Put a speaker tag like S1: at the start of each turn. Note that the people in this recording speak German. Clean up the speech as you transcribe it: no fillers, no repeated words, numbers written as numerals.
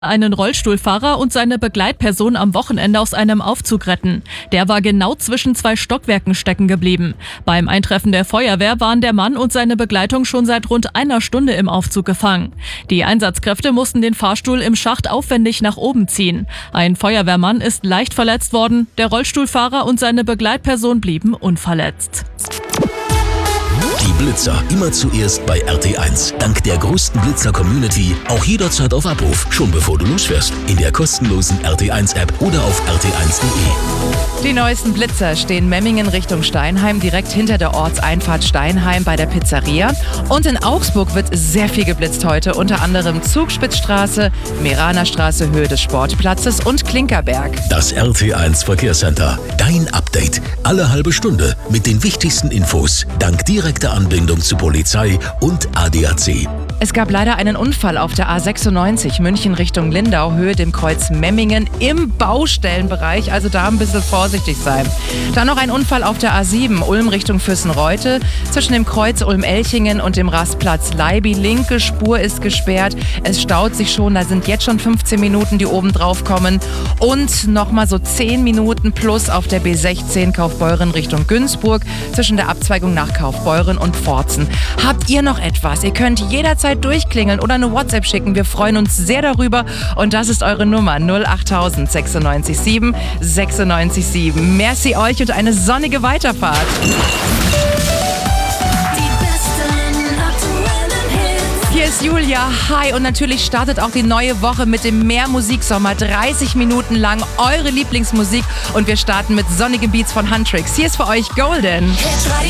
S1: einen Rollstuhlfahrer und seine Begleitperson am Wochenende aus einem Aufzug retten. Der war genau zwischen 2 Stockwerken stecken geblieben. Beim Eintreffen der Feuerwehr waren der Mann und seine Begleitung schon seit rund einer Stunde im Aufzug gefangen. Die Einsatzkräfte mussten den Fahrstuhl im Schacht aufwendig nach oben ziehen. Ein Feuerwehrmann ist leicht verletzt worden, der Rollstuhlfahrer und seine Begleitperson blieben unverletzt.
S2: Die Blitzer immer zuerst bei RT1. Dank der größten Blitzer-Community auch jederzeit auf Abruf, schon bevor du losfährst. In der kostenlosen RT1-App oder auf rt1.de.
S3: Die neuesten Blitzer stehen Memmingen Richtung Steinheim, direkt hinter der Ortseinfahrt Steinheim bei der Pizzeria. Und in Augsburg wird sehr viel geblitzt heute, unter anderem Zugspitzstraße, Meranerstraße, Höhe des Sportplatzes und Klinkerberg.
S2: Das RT1 Verkehrscenter. Dein Update. Alle halbe Stunde mit den wichtigsten Infos. Dank direkter Anbindung zu Polizei und ADAC.
S3: Es gab leider einen Unfall auf der A96 München Richtung Lindau, Höhe dem Kreuz Memmingen im Baustellenbereich, also da ein bisschen vorsichtig sein. Dann noch ein Unfall auf der A7 Ulm Richtung Füssenreute zwischen dem Kreuz Ulm-Elchingen und dem Rastplatz Leiby. Linke Spur ist gesperrt, es staut sich schon, da sind jetzt schon 15 Minuten, die oben drauf kommen und nochmal so 10 Minuten plus auf der B16 Kaufbeuren Richtung Günzburg zwischen der Abzweigung nach Kaufbeuren und Pforzen. Habt ihr noch etwas? Ihr könnt jederzeit durchklingeln oder eine WhatsApp schicken. Wir freuen uns sehr darüber. Und das ist eure Nummer 08000 96 7 96 7. Merci euch und eine sonnige Weiterfahrt. Hier ist Julia, hi, und natürlich startet auch die neue Woche mit dem Mehr Musiksommer. 30 Minuten lang eure Lieblingsmusik und wir starten mit sonnigen Beats von Huntrix. Hier ist für euch Golden.